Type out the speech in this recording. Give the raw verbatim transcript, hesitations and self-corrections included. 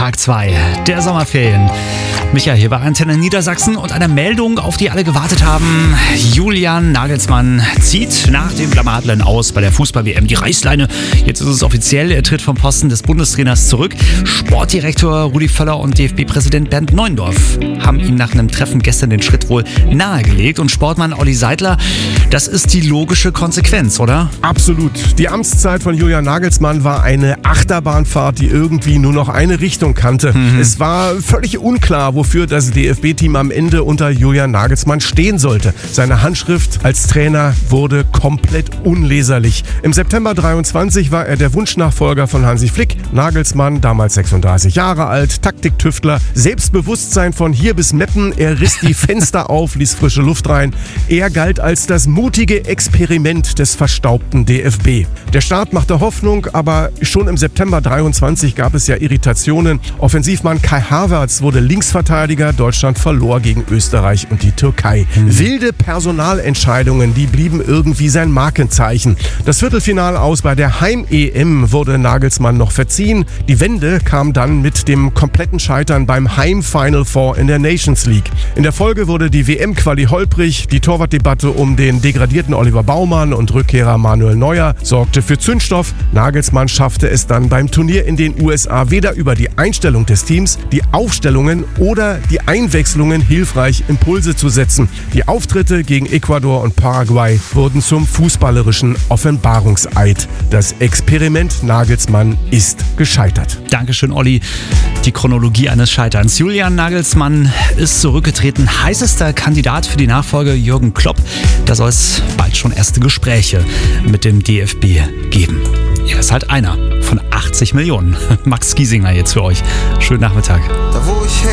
Tag zwei der Sommerferien. Micha, hier bei Antenne Niedersachsen und eine Meldung, auf die alle gewartet haben. Julian Nagelsmann zieht nach dem Blamadlen aus bei der Fußball-W M die Reißleine. Jetzt ist es offiziell, er tritt vom Posten des Bundestrainers zurück. Sportdirektor Rudi Völler und D F B-Präsident Bernd Neuendorf haben ihm nach einem Treffen gestern den Schritt wohl nahegelegt. Und Sportmann Olli Seidler, das ist die logische Konsequenz, oder? Absolut. Die Amtszeit von Julian Nagelsmann war eine Achterbahnfahrt, die irgendwie nur noch eine Richtung kannte. Mhm. Es war völlig unklar, wofür das D F B-Team am Ende unter Julian Nagelsmann stehen sollte. Seine Handschrift als Trainer wurde komplett unleserlich. Im September dreiundzwanzig war er der Wunschnachfolger von Hansi Flick. Nagelsmann, damals sechsunddreißig Jahre alt, Taktiktüftler, Selbstbewusstsein von hier bis Meppen. Er riss die Fenster auf, ließ frische Luft rein. Er galt als das mutige Experiment des verstaubten D F B. Der Start machte Hoffnung, aber schon im September dreiundzwanzig gab es ja Irritationen. Offensivmann Kai Havertz wurde Linksverteidiger. Deutschland verlor gegen Österreich und die Türkei. Mhm. Wilde Personalentscheidungen, die blieben irgendwie sein Markenzeichen. Das Viertelfinale aus bei der Heim-E M wurde Nagelsmann noch verziehen. Die Wende kam dann mit dem kompletten Scheitern beim Heim-Final Four in der Nations League. In der Folge wurde die W M-Quali holprig. Die Torwartdebatte um den degradierten Oliver Baumann und Rückkehrer Manuel Neuer sorgte für Zündstoff. Nagelsmann schaffte es dann beim Turnier in den U S A weder über die Einstellung des Teams, die Aufstellungen oder die Einwechslungen hilfreich Impulse zu setzen. Die Auftritte gegen Ecuador und Paraguay wurden zum fußballerischen Offenbarungseid. Das Experiment Nagelsmann ist gescheitert. Dankeschön, Olli. Die Chronologie eines Scheiterns. Julian Nagelsmann ist zurückgetreten. Heißester Kandidat für die Nachfolge Jürgen Klopp. Da soll es bald schon erste Gespräche mit dem D F B geben. Er ist halt einer von achtzig Millionen. Max Giesinger jetzt für euch. Schönen Nachmittag. Da wo ich